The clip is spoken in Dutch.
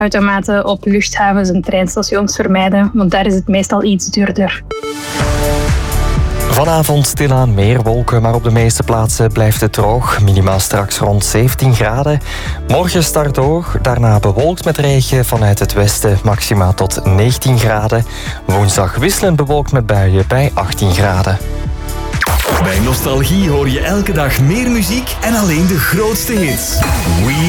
Automaten op luchthavens en treinstations vermijden, want daar is het meestal iets duurder. Vanavond stilaan meer wolken, maar op de meeste plaatsen blijft het droog. Minima straks rond 17 graden. Morgen start droog, daarna bewolkt met regen vanuit het westen. Maxima tot 19 graden. Woensdag wisselend bewolkt met buien bij 18 graden. Bij Nostalgie hoor je elke dag meer muziek en alleen de grootste hits. We